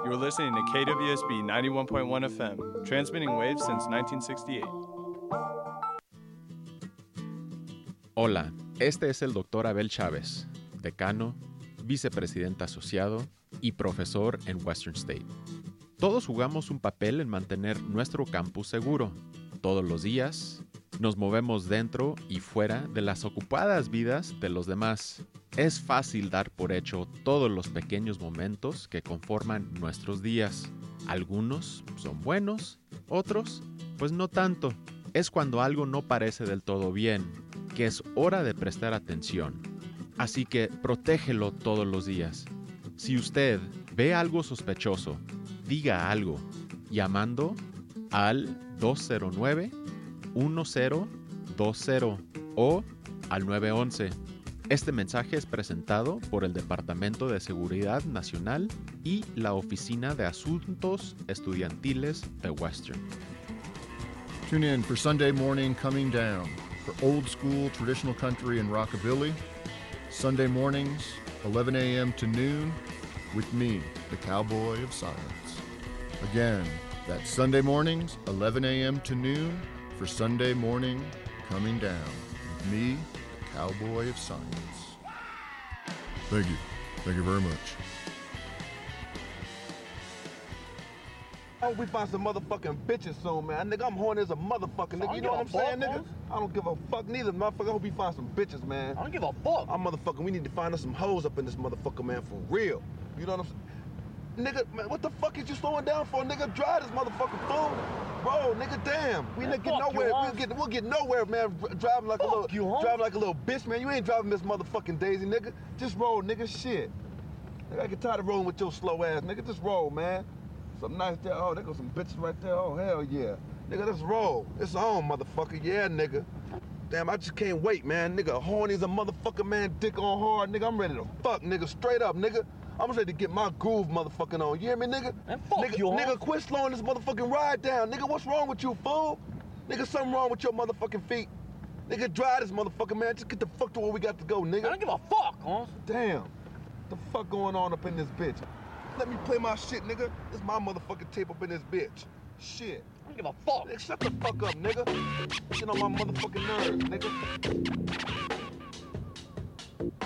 You're listening to KWSB 91.1 FM, transmitting waves since 1968. Hola, este es el Dr. Abel Chávez, decano, vicepresidente asociado y profesor en Western State. Todos jugamos un papel en mantener nuestro campus seguro. Todos los días nos movemos dentro y fuera de las ocupadas vidas de los demás. Es fácil dar por hecho todos los pequeños momentos que conforman nuestros días. Algunos son buenos, otros, pues no tanto. Es cuando algo no parece del todo bien, que es hora de prestar atención. Así que protégelo todos los días. Si usted ve algo sospechoso, diga algo, llamando al 209-1020 o al 911. Este mensaje es presentado por el Departamento de Seguridad Nacional y la Oficina de Asuntos Estudiantiles de Western. Tune in for Sunday Morning Coming Down for old school traditional country and rockabilly. Sunday mornings, 11 a.m. to noon, with me, the Cowboy of Science. Again, that's Sunday mornings, 11 a.m. to noon, for Sunday Morning Coming Down, with me, the Cowboy of Science. Thank you. Thank you very much. I hope we find some motherfucking bitches soon, man. Nigga, I'm horny as a motherfucker, nigga. You know what I'm saying, nigga? I don't give a fuck neither, motherfucker. I hope we find some bitches, man. I don't give a fuck. I'm motherfucking, we need to find us some hoes up in this motherfucker, man, for real. You know what I'm saying? Nigga, man, what the fuck is you slowing down for? Nigga, drive this motherfucking fool. Bro, nigga, damn. We Man, not get fuck nowhere. you, We'll get nowhere, man. Driving like Fuck you, huh? driving like a little bitch, man. You ain't driving this motherfucking Daisy, nigga. Just roll, nigga. Shit. Nigga, I get tired of rolling with your slow ass, nigga. Just roll, man. Some nice there. Oh, there go some bitches right there. Oh, hell yeah. Nigga, let's roll. It's on, motherfucker. Yeah, nigga. Damn, I just can't wait, man. Nigga, horny as a motherfucker, man. Dick on hard, nigga. I'm ready to fuck, nigga. Straight up, nigga. I'm ready to get my groove motherfucking on. You hear me, nigga? Man, fuck nigga, you, huh? Nigga, quit slowing this motherfucking ride down. Nigga, what's wrong with you, fool? Nigga, something wrong with your motherfucking feet. Nigga, drive this motherfucker, man. Just get the fuck to where we got to go, nigga. I don't give a fuck, huh? Damn. What the fuck going on up in this bitch? Let me play my shit, nigga. This my motherfucking tape up in this bitch. Shit. I don't give a fuck. Nigga, shut the fuck up, nigga. Shit on my motherfucking nerves, nigga.